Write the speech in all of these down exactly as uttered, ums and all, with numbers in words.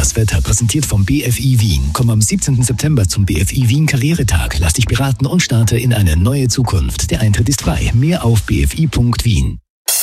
Das Wetter präsentiert vom B F I Wien. Komm am siebzehnten September zum B F I Wien Karrieretag. Lass dich beraten und starte in eine neue Zukunft. Der Eintritt ist frei. Mehr auf b f i punkt wien.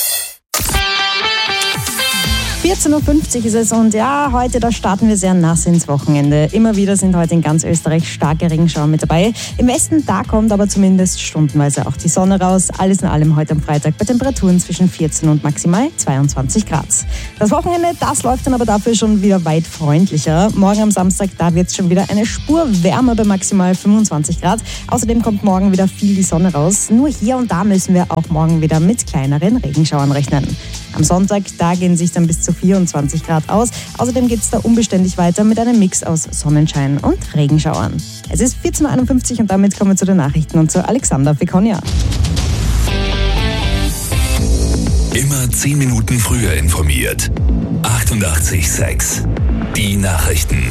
vierzehn Uhr fünfzig ist es und ja, heute, da starten wir sehr nass ins Wochenende. Immer wieder sind heute in ganz Österreich starke Regenschauer mit dabei. Im Westen, da kommt aber zumindest stundenweise auch die Sonne raus. Alles in allem heute am Freitag bei Temperaturen zwischen vierzehn und maximal zweiundzwanzig Grad. Das Wochenende, das läuft dann aber dafür schon wieder weit freundlicher. Morgen am Samstag, da wird es schon wieder eine Spur wärmer bei maximal fünfundzwanzig Grad. Außerdem kommt morgen wieder viel die Sonne raus. Nur hier und da müssen wir auch morgen wieder mit kleineren Regenschauern rechnen. Am Sonntag, da gehen sich dann bis zu vierundzwanzig Grad aus. Außerdem geht es da unbeständig weiter mit einem Mix aus Sonnenschein und Regenschauern. Es ist vierzehn Uhr einundfünfzig und damit kommen wir zu den Nachrichten und zu Alexander Fekonia. Immer zehn Minuten früher informiert. achtundachtzig Komma sechs. Die Nachrichten.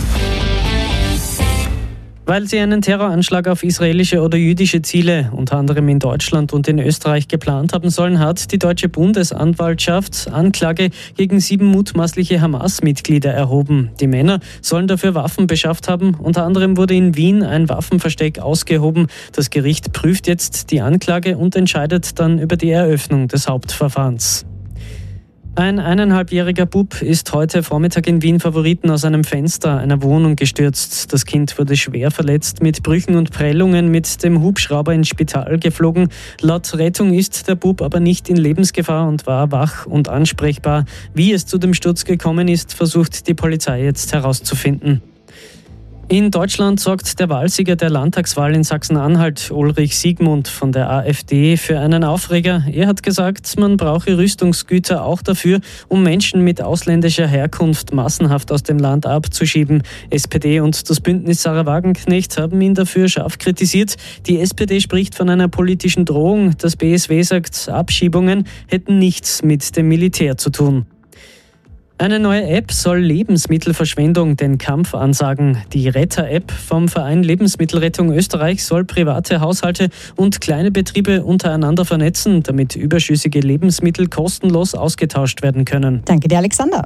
Weil sie einen Terroranschlag auf israelische oder jüdische Ziele, unter anderem in Deutschland und in Österreich, geplant haben sollen, hat die deutsche Bundesanwaltschaft Anklage gegen sieben mutmaßliche Hamas-Mitglieder erhoben. Die Männer sollen dafür Waffen beschafft haben. Unter anderem wurde in Wien ein Waffenversteck ausgehoben. Das Gericht prüft jetzt die Anklage und entscheidet dann über die Eröffnung des Hauptverfahrens. Ein eineinhalbjähriger Bub ist heute Vormittag in Wien Favoriten aus einem Fenster einer Wohnung gestürzt. Das Kind wurde schwer verletzt, mit Brüchen und Prellungen mit dem Hubschrauber ins Spital geflogen. Laut Rettung ist der Bub aber nicht in Lebensgefahr und war wach und ansprechbar. Wie es zu dem Sturz gekommen ist, versucht die Polizei jetzt herauszufinden. In Deutschland sorgt der Wahlsieger der Landtagswahl in Sachsen-Anhalt, Ulrich Siegmund von der AfD, für einen Aufreger. Er hat gesagt, man brauche Rüstungsgüter auch dafür, um Menschen mit ausländischer Herkunft massenhaft aus dem Land abzuschieben. S P D und das Bündnis Sarah Wagenknecht haben ihn dafür scharf kritisiert. Die S P D spricht von einer politischen Drohung. Das B S W sagt, Abschiebungen hätten nichts mit dem Militär zu tun. Eine neue App soll Lebensmittelverschwendung den Kampf ansagen. Die Retter-App vom Verein Lebensmittelrettung Österreich soll private Haushalte und kleine Betriebe untereinander vernetzen, damit überschüssige Lebensmittel kostenlos ausgetauscht werden können. Danke dir, Alexander.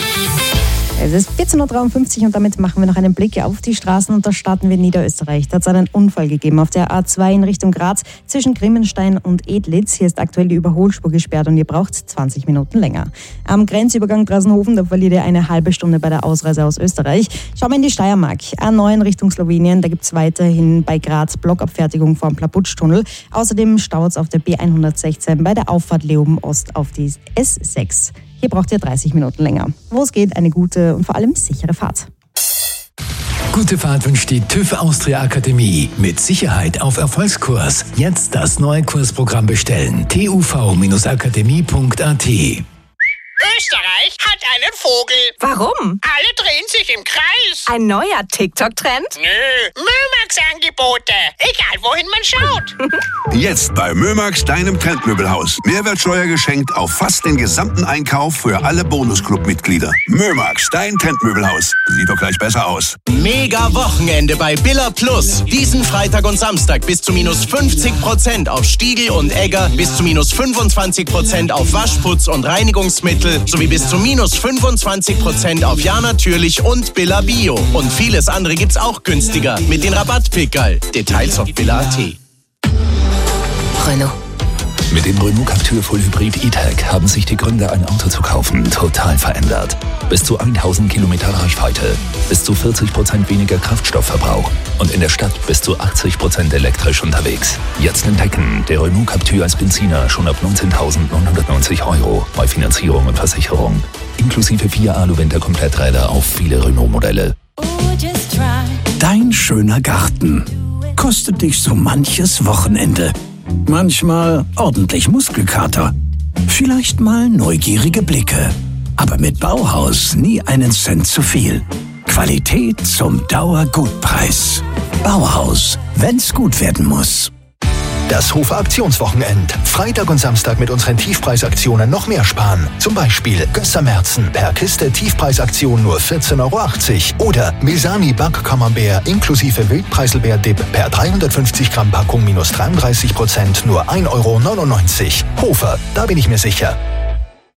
Es ist vierzehn Uhr dreiundfünfzig und damit machen wir noch einen Blick auf die Straßen und da starten wir in Niederösterreich. Da hat es einen Unfall gegeben auf der A zwei in Richtung Graz zwischen Grimmenstein und Edlitz. Hier ist aktuell die Überholspur gesperrt und ihr braucht zwanzig Minuten länger. Am Grenzübergang Drassenhofen, da verliert ihr eine halbe Stunde bei der Ausreise aus Österreich. Schauen wir in die Steiermark. A neun Richtung Slowenien, da gibt es weiterhin bei Graz Blockabfertigung vor dem Plaputschtunnel. Außerdem staut es auf der B hundertsechzehn bei der Auffahrt Leoben Ost auf die S sechs. Hier braucht ihr dreißig Minuten länger. Wo es geht, eine gute und vor allem sichere Fahrt. Gute Fahrt wünscht die TÜV Austria Akademie. Mit Sicherheit auf Erfolgskurs. Jetzt das neue Kursprogramm bestellen. t u v akademie punkt a t. Österreich hat einen Vogel. Warum? Alle drehen sich im Kreis. Ein neuer TikTok-Trend? Nö, Mömax-Angebote. Egal, wohin man schaut. Jetzt bei Mömax, deinem Trendmöbelhaus. Mehrwertsteuer geschenkt auf fast den gesamten Einkauf für alle Bonusclub-Mitglieder. Mömax, dein Trendmöbelhaus. Sieht doch gleich besser aus. Mega Wochenende bei Billa Plus. Diesen Freitag und Samstag bis zu minus fünfzig Prozent auf Stiegel und Egger, bis zu minus fünfundzwanzig Prozent auf Waschputz und Reinigungsmittel, sowie bis zu minus fünfundzwanzig Prozent auf Ja Natürlich und Billa Bio. Und vieles andere gibt's auch günstiger mit den Rabattpickerl. Details auf billa punkt a t. Renault. Mit dem Renault Captur Full Hybrid E-Tech haben sich die Gründe, ein Auto zu kaufen, total verändert. Bis zu tausend Kilometer Reichweite, bis zu vierzig Prozent weniger Kraftstoffverbrauch und in der Stadt bis zu achtzig Prozent elektrisch unterwegs. Jetzt entdecken, der Renault Captur als Benziner schon ab neunzehntausendneunhundertneunzig Euro bei Finanzierung und Versicherung. Inklusive vier Alu-Winter-Kompletträder auf viele Renault-Modelle. Dein schöner Garten kostet dich so manches Wochenende. Manchmal ordentlich Muskelkater, vielleicht mal neugierige Blicke. Aber mit Bauhaus nie einen Cent zu viel. Qualität zum Dauergutpreis. Bauhaus, wenn's gut werden muss. Das Hofer Aktionswochenend. Freitag und Samstag mit unseren Tiefpreisaktionen noch mehr sparen. Zum Beispiel Gösser-Merzen per Kiste Tiefpreisaktion nur vierzehn Euro achtzig. Oder Mesani Back-Camembert inklusive Wildpreiselbeer-Dip per dreihundertfünfzig Gramm Packung minus dreiunddreißig Prozent nur ein Euro neunundneunzig. Hofer, da bin ich mir sicher.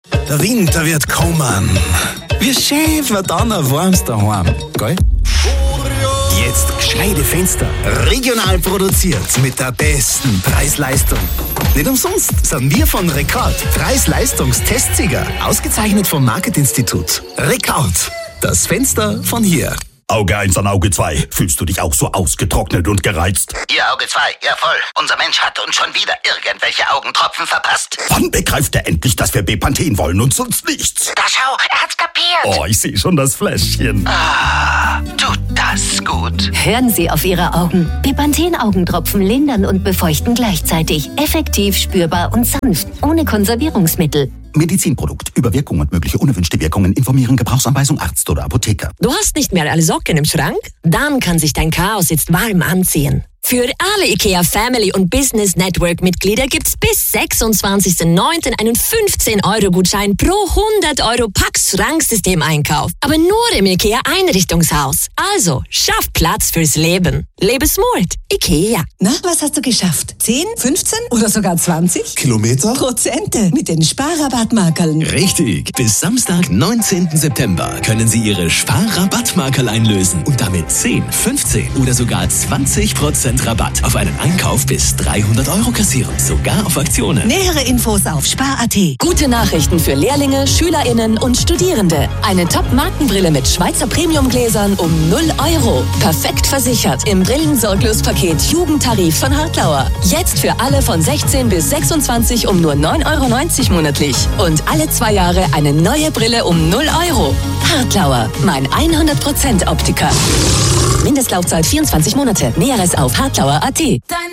Der Winter wird kommen. Wie schön wird dann ein warmes daheim, gell? Jetzt gescheite Fenster. Regional produziert mit der besten Preis-Leistung. Nicht umsonst sind wir von Rekord Preis-Leistungstestsieger. Ausgezeichnet vom Marketinstitut. Rekord. Das Fenster von hier. Auge eins an Auge zwei. Fühlst du dich auch so ausgetrocknet und gereizt? Ihr Auge zwei, ja voll. Unser Mensch hat uns schon wieder irgendwelche Augentropfen verpasst. Wann begreift er endlich, dass wir Bepanthen wollen und sonst nichts? Da schau, er hat's kapiert. Oh, ich sehe schon das Fläschchen. Ah, tut das gut. Hören Sie auf Ihre Augen. Bepanthen-Augentropfen lindern und befeuchten gleichzeitig. Effektiv, spürbar und sanft. Ohne Konservierungsmittel. Medizinprodukt. Über Wirkung und mögliche unerwünschte Wirkungen informieren. Gebrauchsanweisung Arzt oder Apotheker. Du hast nicht mehr alle Socken im Schrank? Dann kann sich dein Chaos jetzt warm anziehen. Für alle IKEA Family und Business Network Mitglieder gibt's bis sechsundzwanzigsten neunten einen fünfzehn Euro Gutschein pro hundert Euro Pax Schranksystem-Einkauf. Aber nur im IKEA Einrichtungshaus. Also, schaff Platz fürs Leben. Lebe smart. IKEA. Na, was hast du geschafft? zehn, fünfzehn oder sogar zwanzig? Kilometer? Prozente mit den Sparrabattmarkerln. Richtig. Bis Samstag, neunzehnten September können Sie Ihre Sparrabattmarkerl einlösen und damit zehn, fünfzehn oder sogar zwanzig Prozent Rabatt auf einen Einkauf bis dreihundert Euro kassieren. Sogar auf Aktionen. Nähere Infos auf spar punkt at. Gute Nachrichten für Lehrlinge, SchülerInnen und Studierende. Eine Top-Markenbrille mit Schweizer Premium-Gläsern um null Euro. Perfekt versichert im Brillensorglos-Paket Jugendtarif von Hartlauer. Jetzt für alle von sechzehn bis sechsundzwanzig um nur neun Euro neunzig monatlich. Und alle zwei Jahre eine neue Brille um null Euro. Hartlauer, mein hundert Prozent Optiker. Mindestlaufzeit vierundzwanzig Monate. Näheres auf hartlauer punkt at.